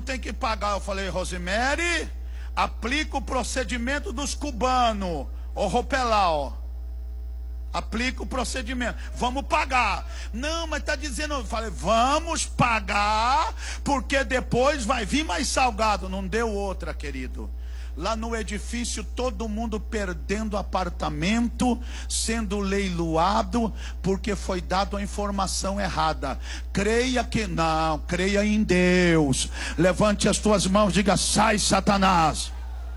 tem que pagar. Eu falei, Rosemary, aplica o procedimento dos cubanos, o Ropelau. Aplica o procedimento, vamos pagar. Não, mas está dizendo, eu falei, vamos pagar, porque depois vai vir mais salgado. Não deu outra, querido. Lá no edifício, todo mundo perdendo apartamento, sendo leiloado, porque foi dado a informação errada. Creia que não, creia em Deus. Levante as tuas mãos, diga, sai Satanás.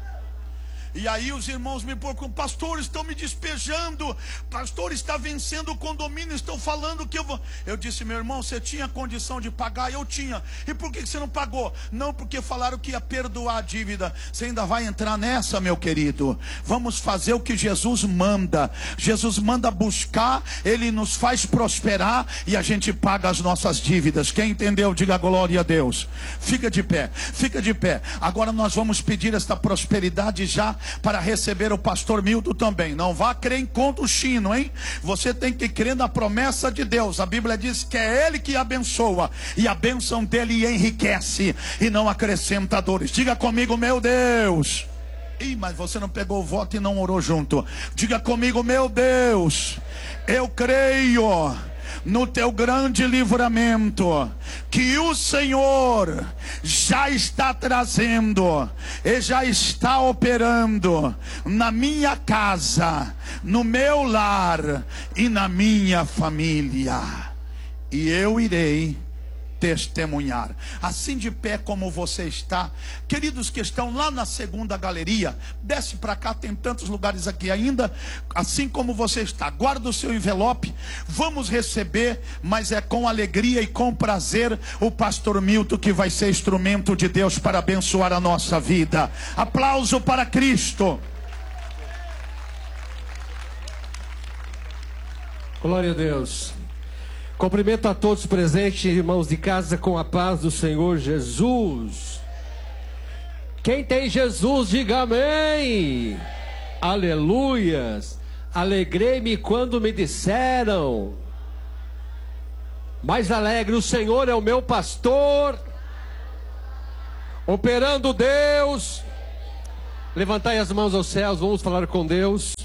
E aí os irmãos me procuram, pastor, estão me despejando, pastor, está vencendo o condomínio, estão falando que eu vou. Eu disse, meu irmão, você tinha condição de pagar? Eu tinha. E por que você não pagou? Não, porque falaram que ia perdoar a dívida. Você ainda vai entrar nessa, meu querido? Vamos fazer o que Jesus manda. Jesus manda buscar, Ele nos faz prosperar e a gente paga as nossas dívidas. Quem entendeu, diga glória a Deus. Fica de pé, fica de pé. Agora nós vamos pedir esta prosperidade já para receber o pastor Milton também. Não vá crer em conto chino, hein? Você tem que crer na promessa de Deus. A Bíblia diz que é Ele que abençoa, e a bênção dele enriquece e não acrescenta dores. Diga comigo, meu Deus. Ih, mas você não pegou o voto e não orou junto. Diga comigo, meu Deus, eu creio no teu grande livramento que o Senhor já está trazendo e já está operando na minha casa, no meu lar e na minha família, e eu irei testemunhar. Assim de pé como você está, queridos que estão lá na segunda galeria, desce para cá, tem tantos lugares aqui ainda. Assim como você está, guarda o seu envelope. Vamos receber, mas é com alegria e com prazer, o pastor Milton, que vai ser instrumento de Deus para abençoar a nossa vida. Aplauso para Cristo. Glória a Deus. Cumprimento a todos presentes, irmãos de casa, com a paz do Senhor Jesus. Quem tem Jesus, diga amém. Aleluias. Alegrei-me quando me disseram, mais alegre, o Senhor é o meu pastor. Operando Deus. Levantai as mãos aos céus, vamos falar com Deus.